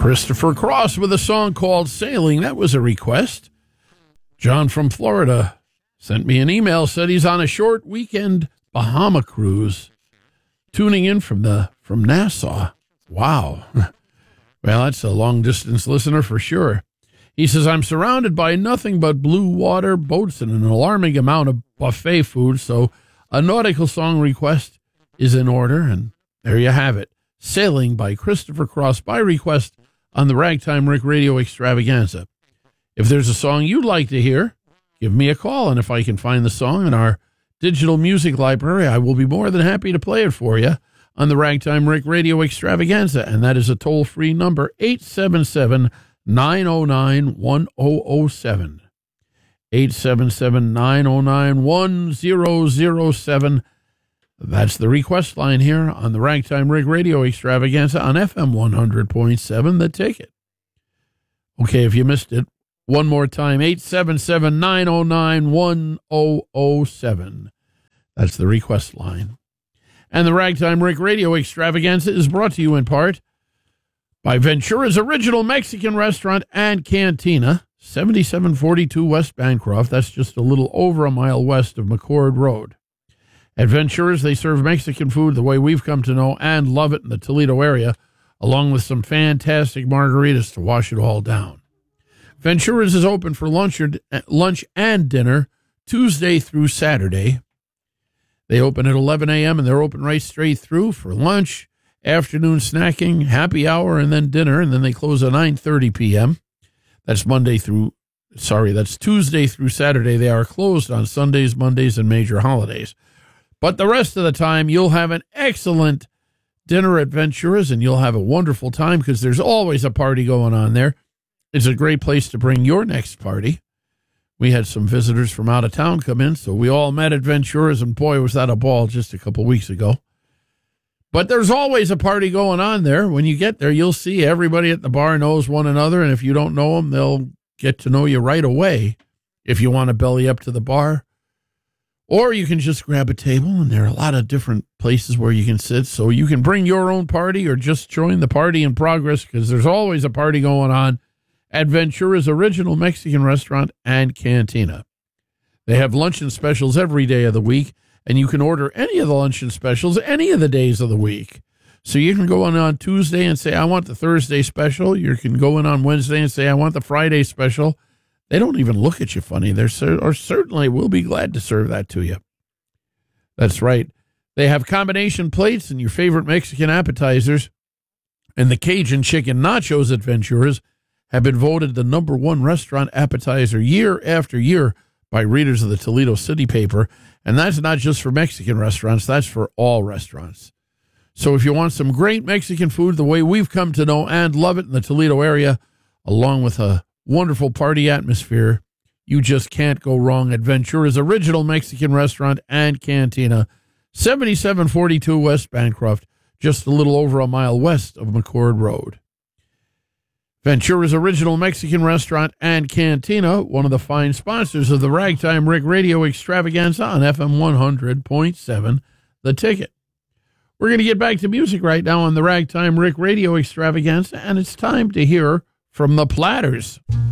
Christopher Cross with a song called Sailing. That was a request. John from Florida sent me an email, said he's on a short weekend Bahama cruise, tuning in from Nassau. Wow. Well, that's a long-distance listener for sure. He says, I'm surrounded by nothing but blue water, boats, and an alarming amount of buffet food, so a nautical song request is in order, and there you have it. Sailing by Christopher Cross by request on the Ragtime Rick Radio Extravaganza. If there's a song you'd like to hear, give me a call, and if I can find the song in our digital music library, I will be more than happy to play it for you on the Ragtime Rick Radio Extravaganza, and that is a toll-free number, 877-909-1007. 877-909-1007. That's the request line here on the Ragtime Rick Radio Extravaganza on FM 100.7, The Ticket. Okay, if you missed it, one more time, 877-909-1007. That's the request line. And the Ragtime Rick Radio Extravaganza is brought to you in part by Ventura's Original Mexican Restaurant and Cantina, 7742 West Bancroft. That's just a little over a mile west of McCord Road. At Ventura's, they serve Mexican food the way we've come to know and love it in the Toledo area, along with some fantastic margaritas to wash it all down. Ventura's is open for lunch and dinner Tuesday through Saturday. They open at 11 a.m. and they're open right straight through for lunch, afternoon snacking, happy hour, and then dinner, and then they close at 9:30 p.m. That's Tuesday through Saturday. They are closed on Sundays, Mondays, and major holidays. But the rest of the time, you'll have an excellent dinner at Ventura's, and you'll have a wonderful time because there's always a party going on there. It's a great place to bring your next party. We had some visitors from out of town come in, so we all met at Ventura's, and boy, was that a ball just a couple weeks ago. But there's always a party going on there. When you get there, you'll see everybody at the bar knows one another, and if you don't know them, they'll get to know you right away if you want to belly up to the bar. Or you can just grab a table, and there are a lot of different places where you can sit, so you can bring your own party or just join the party in progress because there's always a party going on at Ventura's Original Mexican Restaurant and Cantina. They have luncheon specials every day of the week, and you can order any of the luncheon specials any of the days of the week. So you can go in on Tuesday and say, I want the Thursday special. You can go in on Wednesday and say, I want the Friday special. They don't even look at you funny. Or certainly will be glad to serve that to you. That's right. They have combination plates and your favorite Mexican appetizers. And the Cajun chicken nachos at Ventura's have been voted the #1 restaurant appetizer year after year by readers of the Toledo City paper. And that's not just for Mexican restaurants. That's for all restaurants. So if you want some great Mexican food the way we've come to know and love it in the Toledo area, along with a wonderful party atmosphere, you just can't go wrong at Ventura's Original Mexican Restaurant and Cantina, 7742 West Bancroft, just a little over a mile west of McCord Road. Ventura's Original Mexican Restaurant and Cantina, one of the fine sponsors of the Ragtime Rick Radio Extravaganza on FM 100.7, The Ticket. We're going to get back to music right now on the Ragtime Rick Radio Extravaganza, and it's time to hear from the Platters.